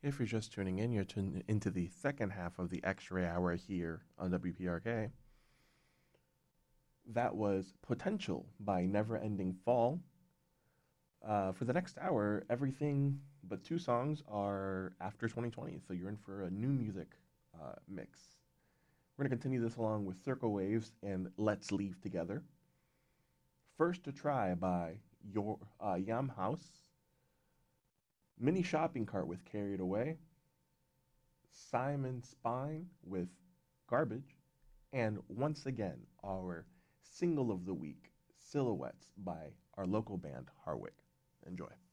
If you're just tuning in, you're tuned into the second half of the X-Ray Hour here on WPRK. That was Potential by Never Ending Fall. For the next hour, everything but two songs are after 2020, so you're in for a new music mix. We're going to continue this along with Circle Waves and Let's Leave Together. First to Try by Your Yam House. Mini Shopping Cart with Carried Away. Simon Spine with Garbage. And once again, our single of the week, Silhouettes by our local band, Harwick. Enjoy.